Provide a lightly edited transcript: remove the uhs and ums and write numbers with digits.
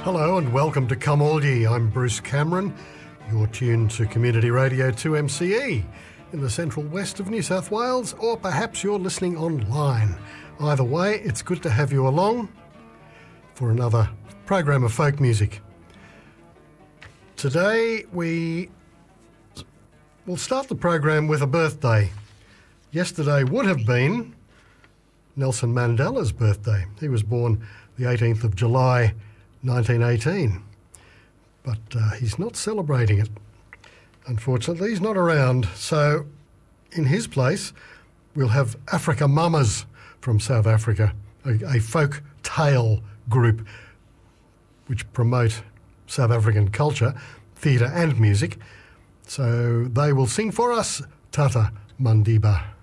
Hello and welcome to Come All Ye. I'm Bruce Cameron. You're tuned to Community Radio 2MCE in the central west of New South Wales, or perhaps you're listening online. Either way, it's good to have you along for another program of folk music. Today we'll start the program with a birthday. Yesterday would have been Nelson Mandela's birthday. He was born the 18th of July 1918, but he's not celebrating it. Unfortunately, he's not around. So in his place, we'll have Africa Mamas from South Africa, a folk tale group which promote South African culture, theatre and music. So they will sing for us Tata Mandiba.